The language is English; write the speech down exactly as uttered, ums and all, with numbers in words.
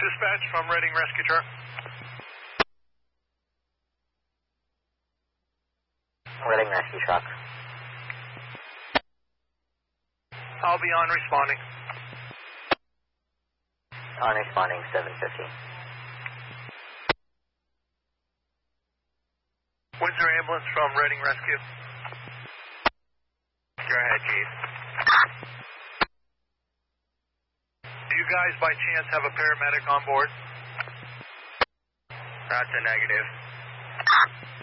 dispatch from Reading Rescue Truck. Reading Rescue Truck. I'll be on responding. On responding, seven fifty. Windsor Ambulance from Reading Rescue. Go ahead, Chief. Do you guys by chance have a paramedic on board? That's a negative.